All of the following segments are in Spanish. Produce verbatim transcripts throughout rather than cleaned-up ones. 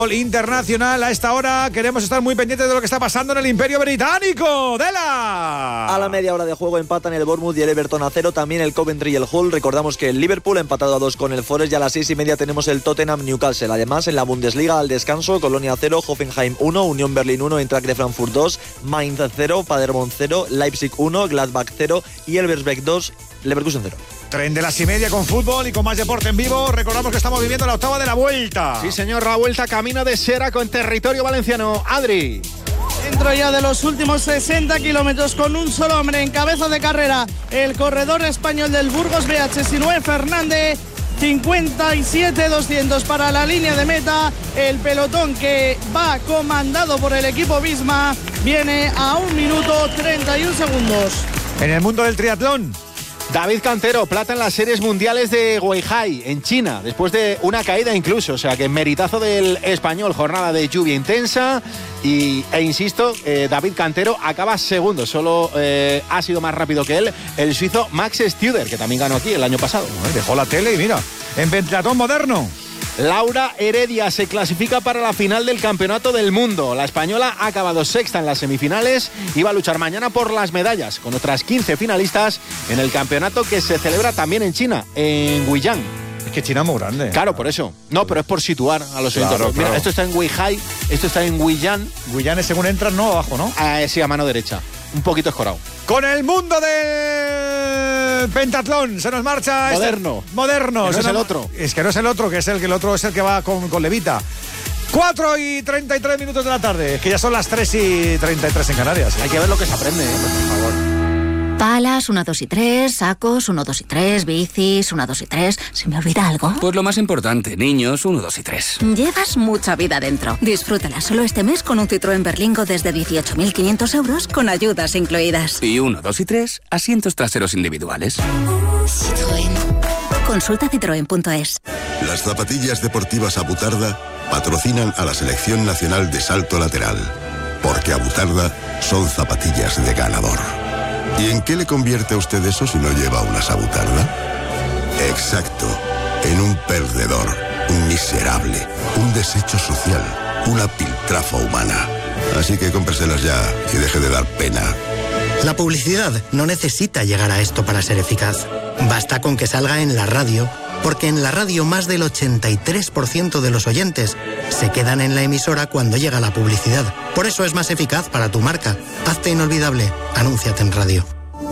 Internacional. A esta hora queremos estar muy pendientes de lo que está pasando en el Imperio Británico. ¡Dela! A la media hora de juego empatan el Bournemouth y el Everton a cero, también el Coventry y el Hull. Recordamos que el Liverpool ha empatado a dos con el Forest y a las seis y media tenemos el Tottenham Newcastle. Además, en la Bundesliga al descanso, Colonia cero, Hoffenheim uno, Unión Berlín uno, Eintracht de Frankfurt dos, Mainz cero, Paderborn cero, Leipzig uno, Gladbach cero y Elversberg dos, Leverkusen cero. Tren de las y media con fútbol y con más deporte en vivo. Recordamos que estamos viviendo la octava de la Vuelta. Sí, señor, la Vuelta camino de Seraco en territorio valenciano. Adri. Dentro ya de los últimos sesenta kilómetros con un solo hombre en cabeza de carrera, el corredor español del Burgos B H, Sinué Fernández. cincuenta y siete doscientos para la línea de meta. El pelotón que va comandado por el equipo Visma viene a un minuto treinta y un segundos. En el mundo del triatlón, David Cantero, plata en las series mundiales de Weihai, en China, después de una caída incluso, o sea que meritazo del español, jornada de lluvia intensa y, e insisto, eh, David Cantero acaba segundo, solo eh, ha sido más rápido que él el suizo Max Studer, que también ganó aquí el año pasado. Bueno, dejó la tele y mira, en pentatlón moderno. Laura Heredia se clasifica para la final del Campeonato del Mundo. La española ha acabado sexta en las semifinales y va a luchar mañana por las medallas, con otras quince finalistas en el campeonato que se celebra también en China, en Guiyang. Es que China es muy grande. Claro, por eso. No, pero es por situar a los claro, oyentes. claro. Mira, esto está en Weihai, esto está en Guiyang. Guiyang es según entras, no abajo, ¿no? Ah, sí, a mano derecha. Un poquito escorado. Con el mundo del pentatlón se nos marcha moderno este... moderno que no se es nos... el otro es que no es el otro que es el que el otro es el que va con, con levita. Cuatro y treinta y tres minutos de la tarde, es que ya son las tres y treinta y tres en Canarias. Hay que ver lo que se aprende, ¿eh? Por favor. Palas, uno, dos y tres, sacos, uno, dos y tres, bicis, uno, dos y tres. ¿Se me olvida algo? Pues lo más importante, niños, uno, dos y tres. Llevas mucha vida dentro. Disfrútala solo este mes con un Citroën Berlingo desde dieciocho mil quinientos euros con ayudas incluidas. Y uno, dos y tres, asientos traseros individuales. Citroën. Consulta citroen punto es. Las zapatillas deportivas Abutarda patrocinan a la Selección Nacional de Salto Lateral, porque Abutarda son zapatillas de ganador. ¿Y en qué le convierte a usted eso si no lleva una Abutarda? Exacto, en un perdedor, un miserable, un desecho social, una piltrafa humana. Así que cómpreselas ya y deje de dar pena. La publicidad no necesita llegar a esto para ser eficaz. Basta con que salga en la radio, porque en la radio más del ochenta y tres por ciento de los oyentes se quedan en la emisora cuando llega la publicidad. Por eso es más eficaz para tu marca. Hazte inolvidable. Anúnciate en radio.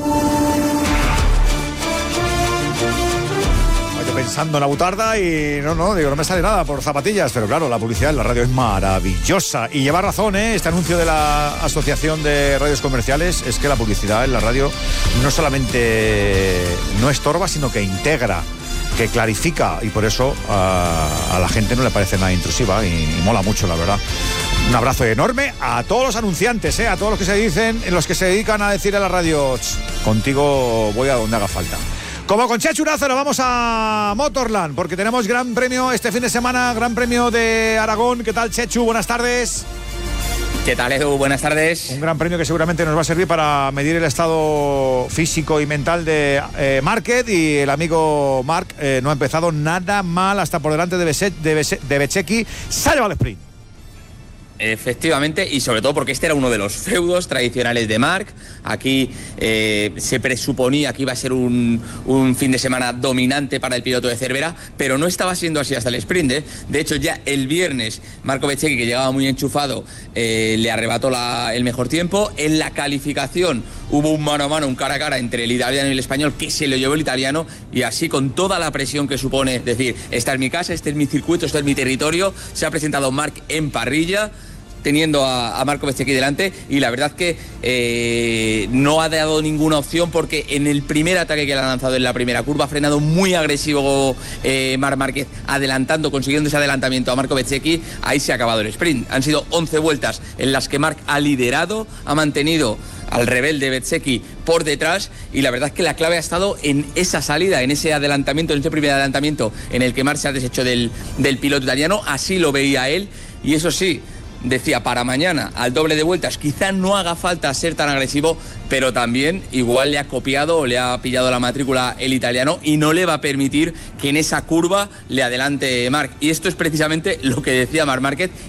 Yo pensando en la butarda y no, no, digo, no me sale nada por zapatillas, pero claro, la publicidad en la radio es maravillosa. Y lleva razón, ¿eh? Este anuncio de la Asociación de Radios Comerciales es que la publicidad en la radio no solamente no estorba, sino que integra, que clarifica, y por eso a, a la gente no le parece nada intrusiva y, y mola mucho, la verdad. Un abrazo enorme a todos los anunciantes, ¿eh? A todos los que se dicen, en los que se dedican a decir a la radio, contigo voy a donde haga falta. Como con Chechu Lázaro, vamos a Motorland, porque tenemos gran premio este fin de semana, gran premio de Aragón. ¿Qué tal, Chechu? Buenas tardes. ¿Qué tal, Edu? Buenas tardes. Un gran premio que seguramente nos va a servir para medir el estado físico y mental de eh, Márquez, y el amigo Marc eh, no ha empezado nada mal hasta por delante de, Bese, de, Bese, de Bezzecchi. Se ha llevado el sprint. Efectivamente, y sobre todo porque este era uno de los feudos tradicionales de Marc. Aquí eh, se presuponía que iba a ser un, un fin de semana dominante para el piloto de Cervera, pero no estaba siendo así hasta el sprint, ¿eh? De hecho, ya el viernes Marco Bezzecchi, que llegaba muy enchufado, eh, le arrebató la, el mejor tiempo. En la calificación hubo un mano a mano, un cara a cara entre el italiano y el español, que se lo llevó el italiano, y así, con toda la presión que supone, es decir, esta es mi casa, este es mi circuito, este es mi territorio, se ha presentado Marc en parrilla, teniendo a, a Marco Bezzecchi delante, y la verdad que eh, no ha dado ninguna opción, porque en el primer ataque que le ha lanzado en la primera curva ha frenado muy agresivo eh, Marc Márquez, adelantando, consiguiendo ese adelantamiento a Marco Bezzecchi. Ahí se ha acabado el sprint. Han sido once vueltas en las que Marc ha liderado, ha mantenido al rebelde Bezzecchi por detrás, y la verdad es que la clave ha estado en esa salida, en ese adelantamiento, en ese primer adelantamiento en el que Marc se ha deshecho del, del piloto italiano. Así lo veía él, y eso sí, decía para mañana al doble de vueltas, quizá no haga falta ser tan agresivo, pero también igual le ha copiado o le ha pillado la matrícula el italiano y no le va a permitir que en esa curva le adelante Marc. Y esto es precisamente lo que decía Marc Márquez